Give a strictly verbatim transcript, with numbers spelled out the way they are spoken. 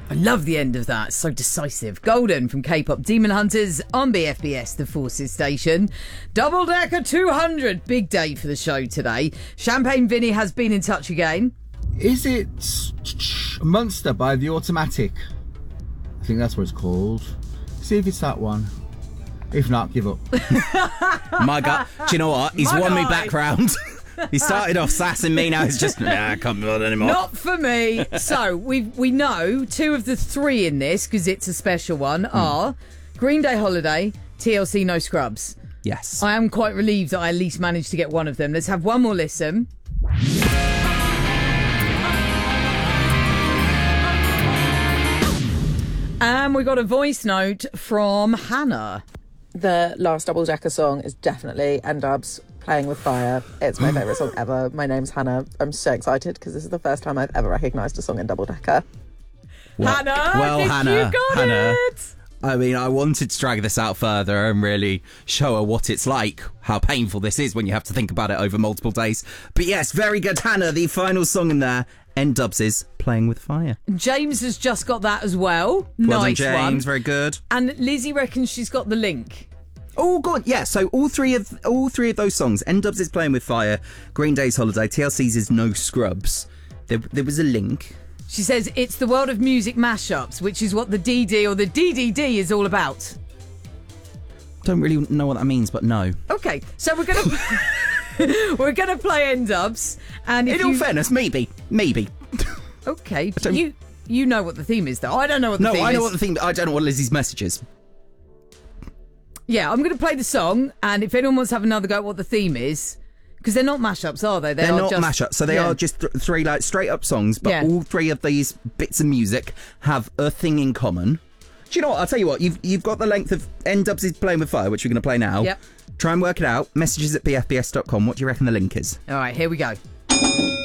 I love the end of that. So decisive. Golden from K-pop Demon Hunters on B F B S, the Forces station. Double Decker two hundred. Big day for the show today. Champagne Vinny has been in touch again. Is it Monster by The Automatic? I think that's what it's called. See if it's that one. If not, give up. My God. Do you know what? He's My won me guy. back round. He started off sassing me, now he's just, nah, I can't be bothered anymore. Not for me. So we we know two of the three in this, because it's a special one, are Green Day Holiday, T L C No Scrubs. Yes. I am quite relieved that I at least managed to get one of them. Let's have one more listen. And we got a voice note from Hannah. The last Double Decker song is definitely N-Dubs, Playing with Fire. It's my favourite song ever. My name's Hannah. I'm so excited because this is the first time I've ever recognised a song in Double Decker. Well, Hannah, well, think Hannah, you got Hannah. it. I mean, I wanted to drag this out further and really show her what it's like, how painful this is when you have to think about it over multiple days. But yes, very good, Hannah. The final song in there, N-Dubs is Playing with Fire. James has just got that as well. Well nice done, James. one. Very good. And Lizzie reckons she's got the link. Oh, God, yeah. So all three of all three of those songs, N-Dubs is Playing with Fire, Green Day's Holiday, T L C's is No Scrubs. There, there was a link. She says it's the world of music mashups, which is what the D D or the D D D is all about. Don't really know what that means, but no. Okay, so we're gonna we're gonna play N-Dubs, and if In all you... fairness, maybe, maybe. Okay, don't- you you know what the theme is, though. I don't know what the No, theme is. I know what the thing. I don't know what Lizzie's message is. Yeah, I'm gonna play the song, and if anyone wants to have another go at what the theme is, because they're not mashups, are they? They They're are not just, mashups, so they yeah. are just th- three like straight up songs. But Yeah. all three of these bits of music have a thing in common. Do you know what? I'll tell you what. You've you've got the length of N-Dubs is Playing with Fire, which we're going to play now. Yep. Try and work it out. Messages at b f b s dot com. What do you reckon the link is? All right, here we go.